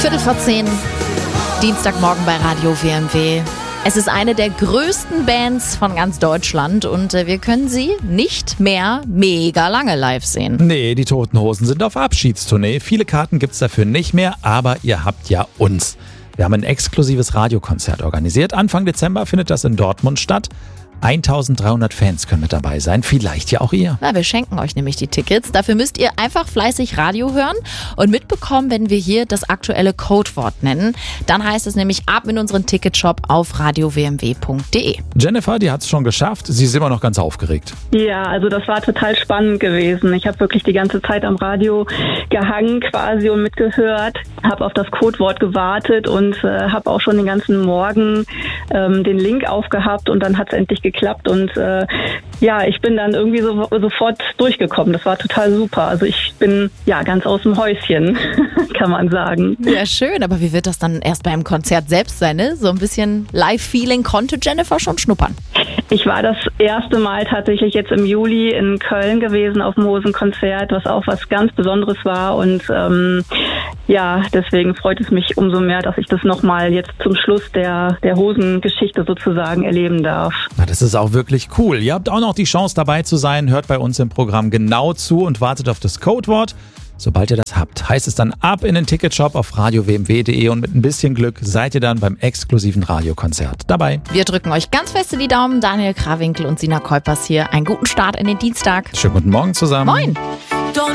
10:15, Dienstagmorgen bei Radio WMW. Es ist eine der größten Bands von ganz Deutschland und wir können sie nicht mehr mega lange live sehen. Nee, die Toten Hosen sind auf Abschiedstournee. Viele Karten gibt's dafür nicht mehr, aber ihr habt ja uns. Wir haben ein exklusives Radiokonzert organisiert. Anfang Dezember findet das in Dortmund statt. 1300 Fans können mit dabei sein, vielleicht ja auch ihr. Na, wir schenken euch nämlich die Tickets. Dafür müsst ihr einfach fleißig Radio hören und mitbekommen, wenn wir hier das aktuelle Codewort nennen. Dann heißt es nämlich ab in unseren Ticketshop auf radiowmw.de. Jennifer, die hat's schon geschafft. Sie ist immer noch ganz aufgeregt. Ja, also das war total spannend gewesen. Ich habe wirklich die ganze Zeit am Radio gehangen quasi und mitgehört, habe auf das Codewort gewartet und habe auch schon den ganzen Morgen den Link aufgehabt und dann hat es endlich geklappt und ich bin dann irgendwie sofort durchgekommen. Das war total super. Also ich bin ganz aus dem Häuschen, kann man sagen. Ja, schön. Aber wie wird das dann erst beim Konzert selbst sein, ne? So ein bisschen Live-Feeling konnte Jennifer schon schnuppern. Ich war das erste Mal tatsächlich jetzt im Juli in Köln gewesen auf dem Hosenkonzert, was auch was ganz Besonderes war und deswegen freut es mich umso mehr, dass ich das nochmal jetzt zum Schluss der Hosengeschichte sozusagen erleben darf. Na, das ist auch wirklich cool. Ihr habt auch noch die Chance dabei zu sein, hört bei uns im Programm genau zu und wartet auf das Codewort. Sobald ihr das habt, heißt es dann ab in den Ticketshop auf radiowmw.de und mit ein bisschen Glück seid ihr dann beim exklusiven Radiokonzert dabei. Wir drücken euch ganz fest in die Daumen. Daniel Krawinkel und Sina Kuipers hier. Einen guten Start in den Dienstag. Schönen guten Morgen zusammen. Moin.